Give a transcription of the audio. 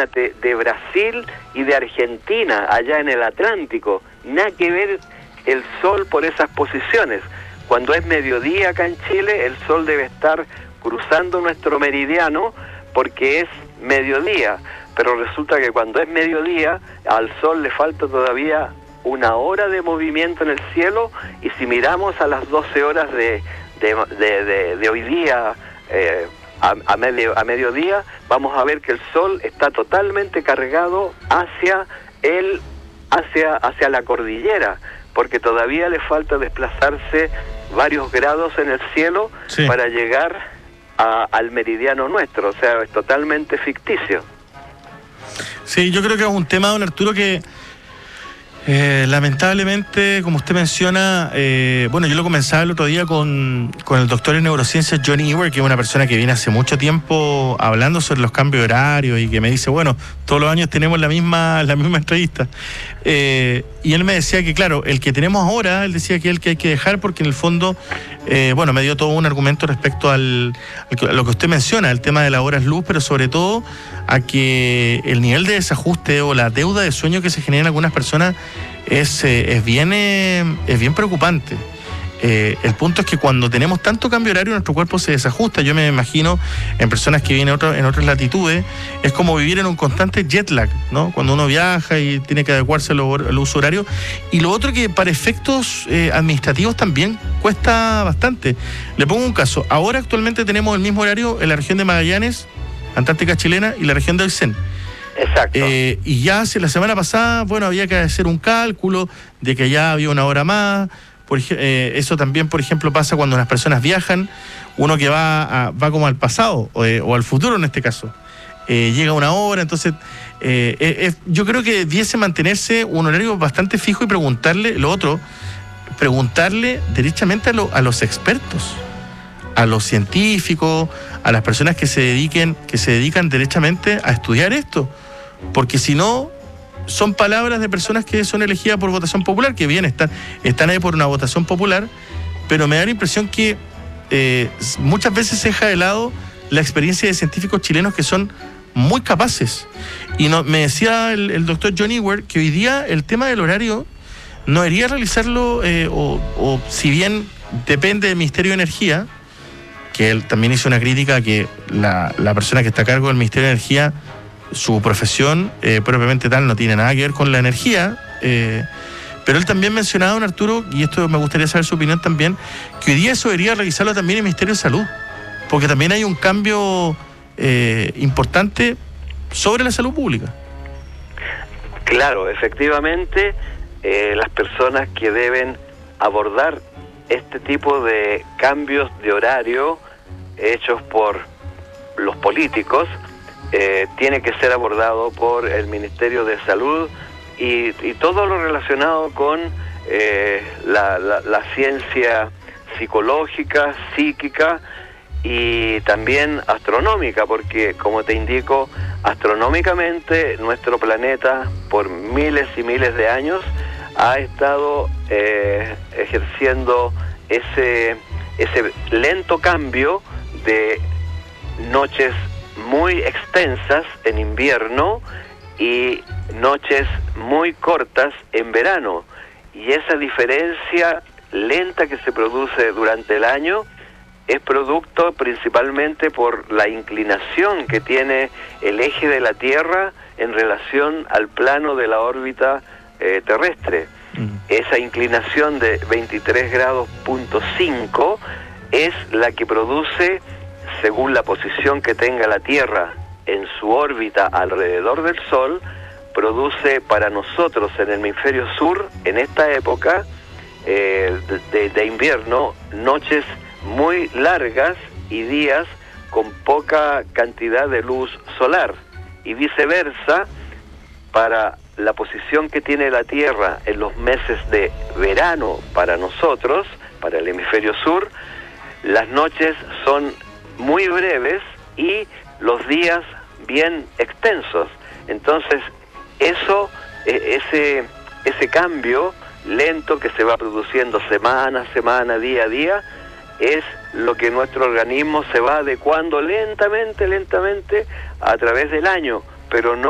imagínate, de Brasil y de Argentina, allá en el Atlántico. Nada que ver el sol por esas posiciones. Cuando es mediodía acá en Chile, el sol debe estar cruzando nuestro meridiano porque es mediodía. Pero resulta que cuando es mediodía, al sol le falta todavía 1 hora de movimiento en el cielo, y si miramos a las 12 horas de hoy día, a mediodía, vamos a ver que el sol está totalmente cargado hacia la cordillera, porque todavía le falta desplazarse varios grados en el cielo, sí, para llegar al meridiano nuestro. O sea, es totalmente ficticio. Sí, yo creo que es un tema, don Arturo, que lamentablemente, como usted menciona, bueno, yo lo comenzaba el otro día con el doctor en neurociencias John Ewer, que es una persona que viene hace mucho tiempo hablando sobre los cambios de horario y que me dice, bueno, todos los años tenemos la misma entrevista. Y él me decía que, claro, el que tenemos ahora, él decía que es el que hay que dejar porque en el fondo, bueno, me dio todo un argumento respecto a lo que usted menciona, el tema de las horas luz, pero sobre todo a que el nivel de desajuste o la deuda de sueño que se genera en algunas personas es bien preocupante. El punto es que cuando tenemos tanto cambio horario, nuestro cuerpo se desajusta. Yo me imagino en personas que viven en otras latitudes, es como vivir en un constante jet lag, ¿no? Cuando uno viaja y tiene que adecuarse al uso horario. Y lo otro, que para efectos administrativos también cuesta bastante. Le pongo un caso. Ahora actualmente tenemos el mismo horario en la región de Magallanes, Antártica chilena, y la región de Aysén. Exacto. Y ya hace la semana pasada, bueno, había que hacer un cálculo de que ya había 1 hora más. Eso también, por ejemplo, pasa cuando las personas viajan, uno que va como al pasado o al futuro en este caso. Llega 1 hora, entonces yo creo que debiese mantenerse un horario bastante fijo y preguntarle derechamente a los expertos, a los científicos, a las personas que se dedican derechamente a estudiar esto, porque si no, son palabras de personas que son elegidas por votación popular, que bien están ahí por una votación popular, pero me da la impresión que muchas veces se deja de lado la experiencia de científicos chilenos que son muy capaces. Y me decía el doctor John Ewer que hoy día el tema del horario no debería realizarlo, o si bien depende del Ministerio de Energía, que él también hizo una crítica a que la persona que está a cargo del Ministerio de Energía, su profesión propiamente tal no tiene nada que ver con la energía, pero él también mencionaba, don Arturo, y esto me gustaría saber su opinión también, que hoy día eso debería realizarlo también el Ministerio de Salud, porque también hay un cambio importante sobre la salud pública. Claro, efectivamente, las personas que deben abordar este tipo de cambios de horario hechos por los políticos, tiene que ser abordado por el Ministerio de Salud y todo lo relacionado con la ciencia psicológica, psíquica y también astronómica, porque como te indico, astronómicamente nuestro planeta por miles y miles de años ha estado ejerciendo ese lento cambio de noches muy extensas en invierno y noches muy cortas en verano, y esa diferencia lenta que se produce durante el año es producto principalmente por la inclinación que tiene el eje de la Tierra en relación al plano de la órbita terrestre. Esa inclinación de 23 grados punto 5 es la que produce, según la posición que tenga la Tierra en su órbita alrededor del Sol, produce para nosotros en el hemisferio sur, en esta época de invierno, noches muy largas y días con poca cantidad de luz solar, y viceversa, para la posición que tiene la Tierra en los meses de verano para nosotros, para el hemisferio sur, las noches son muy breves y los días bien extensos. Entonces, ese cambio lento que se va produciendo semana a semana, día a día, es lo que nuestro organismo se va adecuando lentamente a través del año, pero no